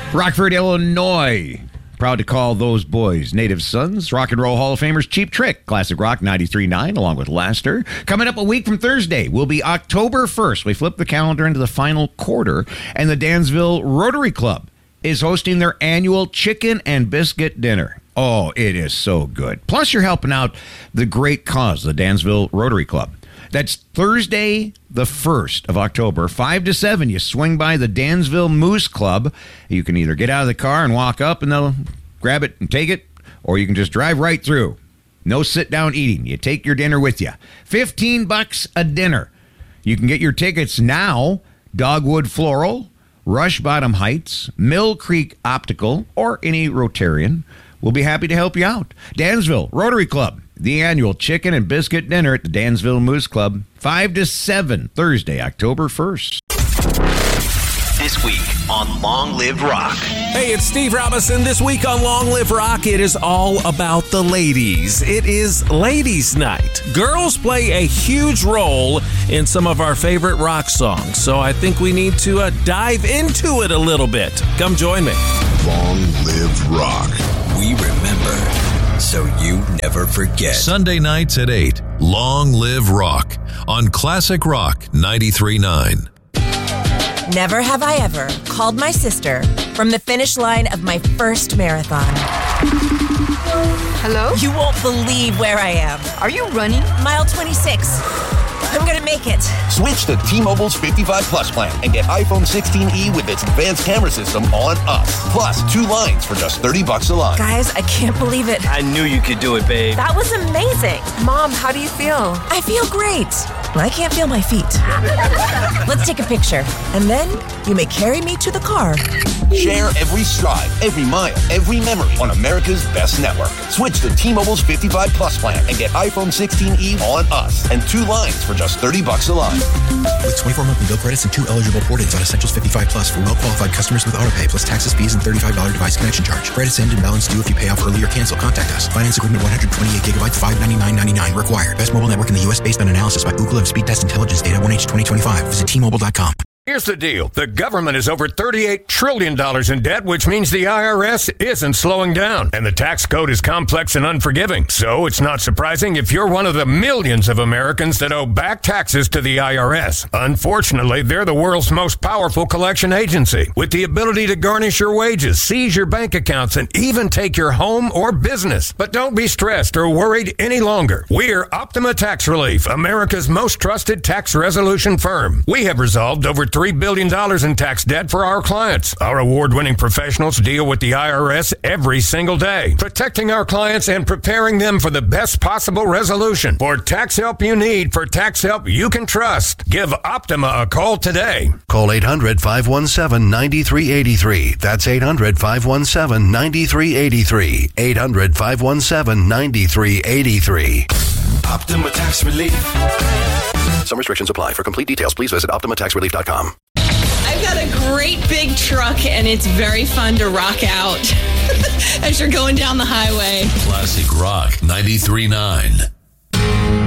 Rockford, Illinois. Proud to call those boys Native Sons. Rock and Roll Hall of Famers, Cheap Trick, Classic Rock 93.9, along with Laster. Coming up a week from Thursday will be October 1st. We flip the calendar into the final quarter, and the Dansville Rotary Club is hosting their annual chicken and biscuit dinner. Oh, it is so good. Plus, you're helping out the great cause, the Dansville Rotary Club. That's Thursday, the 1st of October, 5 to 7. You swing by the Dansville Moose Club. You can either get out of the car and walk up and they'll grab it and take it, or you can just drive right through. No sit-down eating. You take your dinner with you. $15 a dinner. You can get your tickets now. Dogwood Floral, Rush Bottom Heights, Mill Creek Optical, or any Rotarian. We'll be happy to help you out. Dansville Rotary Club. The annual chicken and biscuit dinner at the Dansville Moose Club, 5 to 7, Thursday, October 1st. This week on Long Live Rock. Hey, it's Steve Robinson. This week on Long Live Rock, it is all about the ladies. It is Ladies' Night. Girls play a huge role in some of our favorite rock songs, so I think we need to dive into it a little bit. Come join me. Long Live Rock. We remember, so you never forget. Sunday nights at 8. Long Live Rock on Classic Rock 93.9. Never have I ever called my sister from the finish line of my first marathon. Hello? You won't believe where I am. Are you running? Mile 26. I'm gonna make it. Switch to T-Mobile's 55 Plus plan and get iPhone 16e with its advanced camera system on us. Plus, 2 lines for just $30 a line. Guys, I can't believe it. I knew you could do it, babe. That was amazing. Mom, how do you feel? I feel great. I can't feel my feet. Let's take a picture, and then you may carry me to the car. Share every stride, every mile, every memory on America's best network. Switch to T-Mobile's 55 Plus plan and get iPhone 16e on us and 2 lines for just $30 a line. With 24 monthly bill credits and 2 eligible port-ins on Essentials 55 Plus for well-qualified customers with AutoPay, plus taxes, fees, and $35 device connection charge. Credits end and balance due if you pay off early or cancel. Contact us. Finance agreement 128 gigabytes, $599.99 required. Best mobile network in the U.S. based on analysis by Ookla of Speed Test Intelligence data 1H 2025. Visit T-Mobile.com. Here's the deal. The government is over $38 trillion in debt, which means the IRS isn't slowing down. And the tax code is complex and unforgiving. So it's not surprising if you're one of the millions of Americans that owe back taxes to the IRS. Unfortunately, they're the world's most powerful collection agency, with the ability to garnish your wages, seize your bank accounts, and even take your home or business. But don't be stressed or worried any longer. We're Optima Tax Relief, America's most trusted tax resolution firm. We have resolved over $3 billion in tax debt for our clients. Our award-winning professionals deal with the IRS every single day, protecting our clients and preparing them for the best possible resolution. For tax help you need, for tax help you can trust, give Optima a call today. Call 800-517-9383. That's 800-517-9383. 800-517-9383. Optima Tax Relief. Some restrictions apply. For complete details, please visit OptimaTaxRelief.com. I've got a great big truck, and it's very fun to rock out as you're going down the highway. Classic Rock 93.9.